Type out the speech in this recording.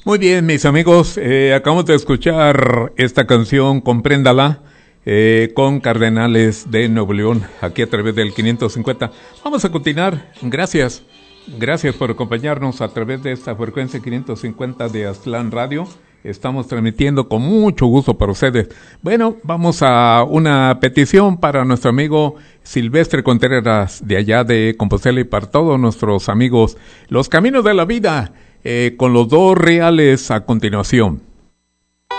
Muy bien, mis amigos, acabamos de escuchar esta canción, Compréndala, con Cardenales de Nuevo León, aquí a través del 550. Vamos a continuar, gracias por acompañarnos a través de esta frecuencia 550 de Aztlán Radio. Estamos transmitiendo con mucho gusto para ustedes. Bueno, vamos a una petición para nuestro amigo Silvestre Contreras, de allá de Compostela, y para todos nuestros amigos, Los Caminos de la Vida, con los dos reales a continuación.